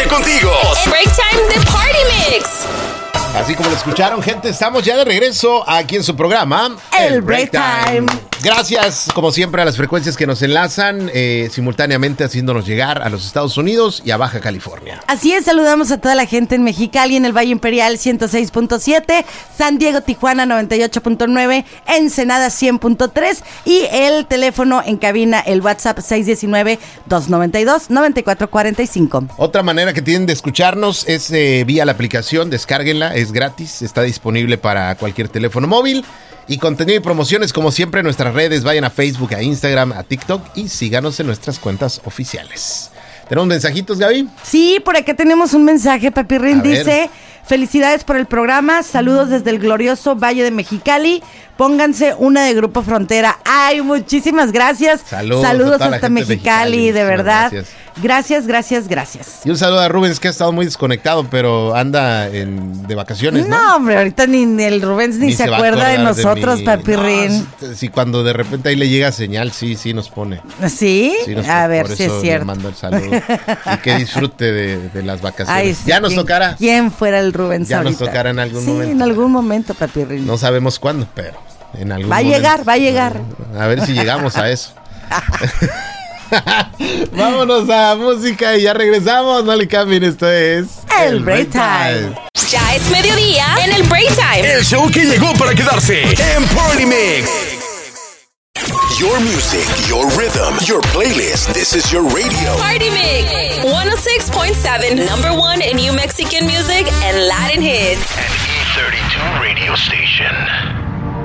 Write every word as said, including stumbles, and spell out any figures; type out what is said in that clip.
compartir contigo. El Break Time de Party Mix. Así como lo escucharon, gente, estamos ya de regreso aquí en su programa, El Break Time. Gracias, como siempre, a las frecuencias que nos enlazan eh, simultáneamente haciéndonos llegar a los Estados Unidos y a Baja California. Así es, saludamos a toda la gente en Mexicali, en el Valle Imperial ciento seis punto siete, San Diego, Tijuana noventa y ocho punto nueve, Ensenada cien punto tres y el teléfono en cabina, el WhatsApp seis uno nueve, dos nueve dos, nueve cuatro cuatro cinco. Otra manera que tienen de escucharnos es eh, vía la aplicación, descárguenla, es gratis, está disponible para cualquier teléfono móvil. Y contenido y promociones, como siempre, en nuestras redes. Vayan a Facebook, a Instagram, a TikTok y síganos en nuestras cuentas oficiales. ¿Tenemos mensajitos, Gaby? Sí, por acá tenemos un mensaje, Papi Rin. A ver. Dice: felicidades por el programa, saludos desde el glorioso Valle de Mexicali. Pónganse una de Grupo Frontera. Ay, muchísimas gracias. Saludos, Saludos a toda la hasta gente de Mexicali, Mexicali. de verdad. Gracias. Gracias, gracias, gracias. Y un saludo a Rubens, que ha estado muy desconectado, pero anda en, de vacaciones, ¿no? No, hombre, ahorita ni, ni el Rubens ni, se va a acuerda de acordar nosotros, mí. Papi No, Rin. si, si cuando de repente ahí le llega señal, sí, sí nos pone. ¿Sí? Sí nos A pone, ver por si eso es le cierto. mando el saludo. Y que disfrute de, de las vacaciones. Ay, sí, ya nos ¿quién- tocará. ¿Quién fuera el Rubens Ya nos ahorita? tocará en algún sí, momento. en algún momento, Papi Rin. No sabemos cuándo, pero en algún Va a momento. llegar, va a llegar. A ver si llegamos a eso. Vámonos a música y ya regresamos. No le cambien, esto es El Break Time. Ya es mediodía en el Break Time. El show que llegó para quedarse en Party Mix. Your music, your rhythm, your playlist. This is your radio. Party Mix one oh six point seven, number one in New Mexican music and Latin hits. An E thirty-two radio station.